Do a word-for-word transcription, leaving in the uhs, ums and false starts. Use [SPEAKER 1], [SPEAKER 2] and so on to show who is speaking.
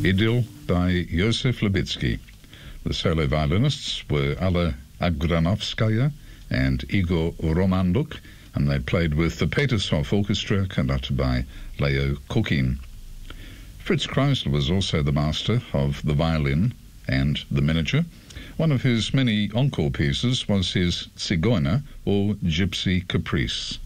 [SPEAKER 1] Idyll by Josef Lubitsky. The solo violinists were Alla Agranovskaya and Igor Romanduk, and they played with the Petershof Orchestra, conducted by Leo Kukin. Fritz Kreisler was also the master of the violin and the miniature. One of his many encore pieces was his Zigeuner, or Gypsy Caprice.